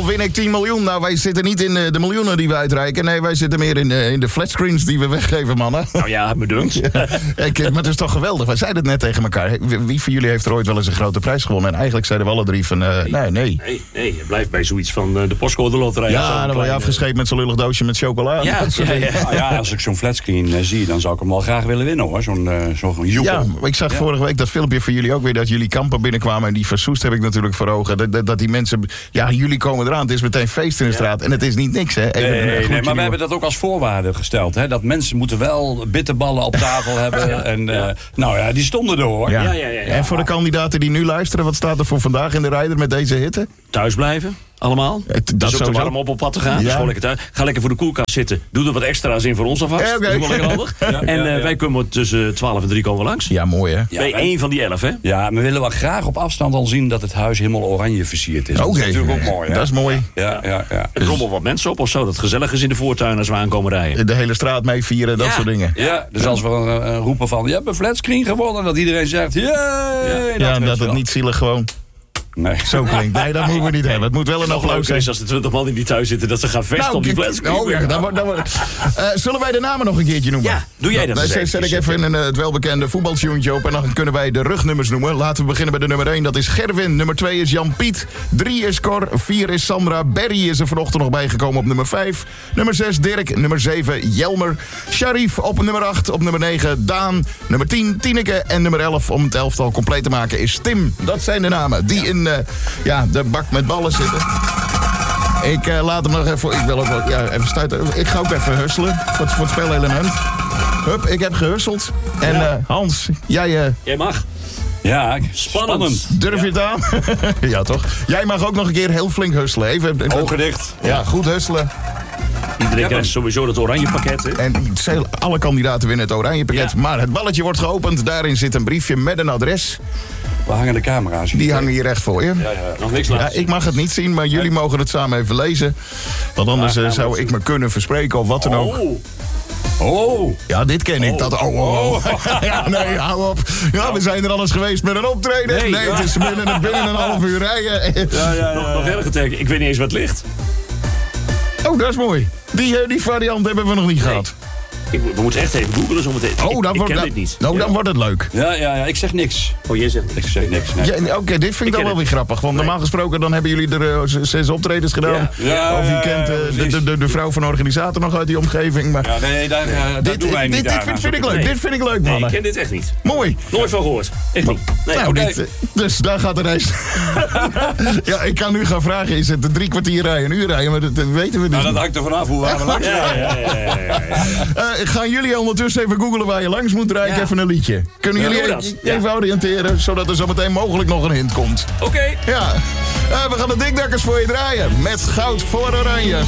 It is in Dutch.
Of win ik 10 miljoen? Nou, wij zitten niet in de miljoenen die we uitreiken. Nee, wij zitten meer in de flatscreens die we weggeven, mannen. Nou ja, bedankt. Ja, maar het is toch geweldig. Wij zeiden het net tegen elkaar. Wie van jullie heeft er ooit wel eens een grote prijs gewonnen? En eigenlijk zeiden we alle drie van nee. Nee, je blijft bij zoiets van de postcode loterij. Ja, dan word je afgescheept met zo'n lullig doosje met chocola. Ja, als ik zo'n flatscreen zie, dan zou ik hem wel graag willen winnen, hoor. Zo'n joekel. Ja, ik zag vorige week dat filmpje van jullie ook weer, dat jullie kampen binnenkwamen. En die versoest heb ik natuurlijk voor ogen. Dat die mensen, ja, jullie komen eraan. Het is meteen feest in de straat. En het is niet niks, hè. Nee, maar we hebben dat ook als voorwaarde gesteld. Hè? Dat mensen moeten wel bitterballen op tafel hebben. En nou ja, die stonden er, hoor. Ja. En voor de kandidaten die nu luisteren, wat staat er voor vandaag in de rijder met deze hitte? Thuis blijven. Allemaal. Dat is ook te warm op pad te gaan. Ja. Dus gewoon lekker thuis. Ga lekker voor de koelkast zitten. Doe er wat extra's in voor ons alvast. Okay. Dat is wel lekker handig. En wij komen tussen 12 en 3 komen we langs. Ja, mooi, hè? Bij 1 van die 11, hè? Ja, we willen wel graag op afstand al zien dat het huis helemaal oranje versierd is. Dat is natuurlijk ook mooi, hè? Dat is mooi. Ja. Er trommel wat mensen op of zo. Dat het gezellig is in de voortuin als we aankomen rijden. De hele straat mee vieren, dat soort dingen. Ja, dus als we roepen van, je hebt een flatscreen gewonnen, dat iedereen zegt, Ja, dat het niet zielig gewoon nee. zo klinkt. Nee, dat moeten we niet hebben. Het moet wel een Nog applaus leuker zijn. is als de 20 man in die thuis zitten, dat ze gaan vesten op die plaats. Zullen wij de namen nog een keertje noemen? Ja, doe jij dat Dan zet ik even het welbekende voetbaltuentje op en dan kunnen wij de rugnummers noemen. Laten we beginnen bij de nummer 1, dat is Gerwin. Nummer 2 is Jan-Piet. 3 is Cor. 4 is Sandra. Berry is er vanochtend nog bijgekomen op nummer 5. Nummer 6 Dirk. Nummer 7 Jelmer. Sharif op nummer 8. Op nummer 9 Daan. Nummer 10 Tineke. En nummer 11, om het elftal compleet te maken, is Tim. Dat zijn de namen die in de bak met ballen zitten. Ik laat hem nog even. Ik wil ook wel even stuiten. Ik ga ook even husselen voor het spelelement. Hup, ik heb gehusseld. En Hans, jij mag. Ja, Spannend. Durf je het aan? Ja, toch? Jij mag ook nog een keer heel flink husselen. Even. Ogen dicht. Ja, goed husselen. Iedereen krijgt sowieso dat oranje pakket. Hè? En alle kandidaten winnen het oranje pakket. Ja. Maar het balletje wordt geopend. Daarin zit een briefje met een adres. We hangen de camera's. Die hangen hier recht voor je. Nog niks laten. Ja, ik mag het niet zien, maar jullie mogen het samen even lezen. Want anders zou ik me kunnen verspreken of wat dan ook. Oh. Ja, dit ken ik. Dat. Ja, nee, hou op. Ja, we zijn er al eens geweest met een optreden. Nee, het is binnen een half uur rijden. Nog erger teken. Ik weet niet eens wat ligt. Oh, dat is mooi. Die variant hebben we nog niet gehad. We moeten echt even googlen zo meteen. Ik ken dit niet. Nou, dan wordt het leuk. Ja, ik zeg niks. Oh, jij zegt Ik zeg niks. Nee. Ja, Oké, dit vind ik dan wel weer grappig. Want normaal gesproken dan hebben jullie er 6 optredens gedaan. Of je kent de vrouw van de organisator nog uit die omgeving. Maar Ja, nee, daar doen wij niet dit vind ik leuk. Dit vind ik leuk, Nee, mannen. ik ken dit echt niet. Mooi. Nooit van gehoord. Echt niet. Nee, Nou, oké. dus daar gaat de reis. Ja, ik kan nu gaan vragen, is het 3 kwartier rijden, een uur rijden? Maar dat weten we dus Nou, dat niet. hangt er vanaf hoe waar we langs gaan. Gaan jullie ondertussen even googlen waar je langs moet rijden? Even een liedje. Kunnen jullie even oriënteren, zodat er zo meteen mogelijk nog een hint komt? Oké. Ja. We gaan de dikdakkers voor je draaien. Met goud voor oranje.